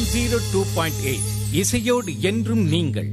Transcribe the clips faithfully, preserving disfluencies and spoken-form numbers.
Zero two point eight இசையோடு என்றும் நீங்கள்.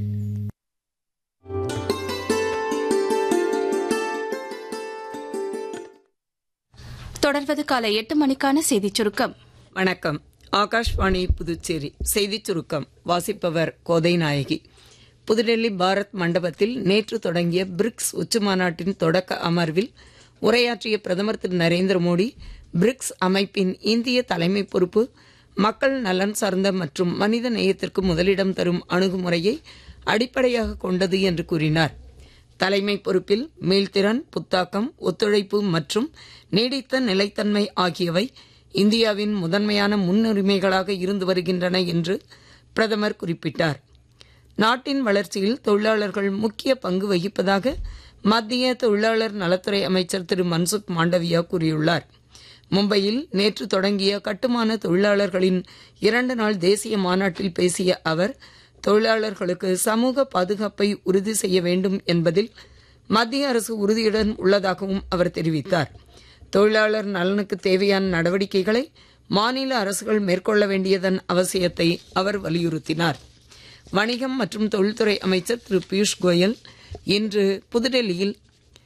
தொடர்வது காலை எட்டு மணிக்கான செய்திச் சுருக்கம். வணக்கம். ஆகாஷ்வாணி புதுச்சேரி செய்திச் சுருக்கம் வாசிப்பவர் கோதை நாயகி. புதுடெல்லி பாரத் மண்டபத்தில் நேற்று தொடங்கிய பிரிக்ஸ் உச்சிமாநாட்டின் தொடக்க அமர்வில் உரையாற்றிய பிரதமர் திரு நரேந்திர மோடி, பிரிக்ஸ் அமைப்பின் இந்திய தலைமை பொறுப்பு மக்கள் நலன் சார்ந்த மற்றும் மனித நேயத்திற்கு முதலிடம் தரும் அணுகுமுறையை அடிப்படையாக கொண்டது என்று கூறினார். தலைமை பொறுப்பில் மீள்திறன், புத்தாக்கம், ஒத்துழைப்பு மற்றும் நீடித்த நிலைத்தன்மை ஆகியவை இந்தியாவின் முதன்மையான முன்னுரிமைகளாக இருந்து வருகின்றன என்று பிரதமர் குறிப்பிட்டார். நாட்டின் வளர்ச்சியில் தொழிலாளர்கள் முக்கிய பங்கு வகிப்பதாக மத்திய தொழிலாளர் நலத்துறை அமைச்சர் திரு மன்சுக் மாண்டவியா கூறியுள்ளார். மும்பையில் நேற்று தொடங்கிய கட்டுமான தொழிலாளர்களின் இரண்டு நாள் தேசிய மாநாட்டில் பேசிய அவர், தொழிலாளர்களுக்கு சமூக பாதுகாப்பை உறுதி செய்ய வேண்டும் என்பதில் மத்திய அரசு உறுதியுடன் உள்ளதாகவும் அவர் தெரிவித்தார். தொழிலாளர் நலனுக்கு தேவையான நடவடிக்கைகளை மாநில அரசுகள் மேற்கொள்ள வேண்டியதன் அவசியத்தை அவர் வலியுறுத்தினார். வணிகம் மற்றும் தொழில்துறை அமைச்சர் திரு பியூஷ் கோயல் இன்று புதுடெல்லியில்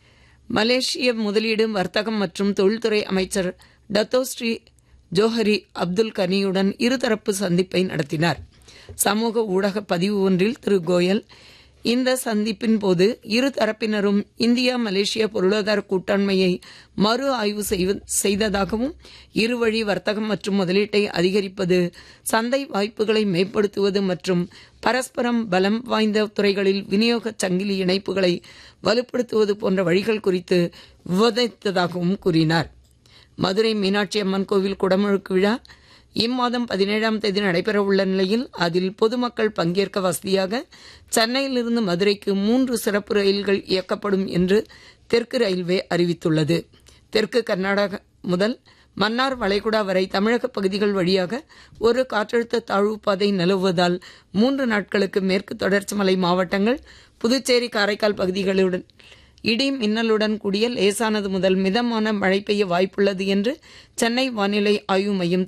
மலேசிய முதலீடு, வர்த்தகம் மற்றும் தொழில்துறை அமைச்சர் டத்தோஸ்ரீ ஜோஹரி அப்துல் கனியுடன் இருதரப்பு சந்திப்பை நடத்தினார். சமூக ஊடக பதிவு ஒன்றில் திரு கோயல், இந்த சந்திப்பின் போது இரு தரப்பினரும் இந்தியா மலேசியா பொருளாதார கூட்டாண்மையை மறு ஆய்வு செய்ததாகவும், இருவழி வர்த்தகம் மற்றும் முதலீட்டை அதிகரிப்பது, சந்தை வாய்ப்புகளை மேம்படுத்துவது மற்றும் பரஸ்பரம் பலம் வாய்ந்த துறைகளில் விநியோக சங்கிலி இணைப்புகளை வலுப்படுத்துவது போன்ற வழிகள் குறித்து விவாதித்ததாகவும் கூறினார். மதுரை மீனாட்சி அம்மன் கோவில் குடமுழுக்கு விழா இம்மாதம் பதினேழாம் தேதி நடைபெறவுள்ள நிலையில் அதில் பொதுமக்கள் பங்கேற்க வசதியாக சென்னையிலிருந்து மதுரைக்கு மூன்று சிறப்பு ரயில்கள் இயக்கப்படும் என்று தெற்கு ரயில்வே அறிவித்துள்ளது. தெற்கு கர்நாடகா முதல் மன்னார் வளைகுடா வரை தமிழக பகுதிகள் வழியாக ஒரு காற்றழுத்த தாழ்வு பாதை நிலவுவதால் மூன்று நாட்களுக்கு மேற்கு தொடர்ச்சி மலை மாவட்டங்கள், புதுச்சேரி, காரைக்கால் பகுதிகளுடன் இடி மின்னலுடன் கூடிய லேசானது முதல் மிதமான மழை பெய்ய வாய்ப்புள்ளது என்று சென்னை வானிலை ஆய்வு மையம்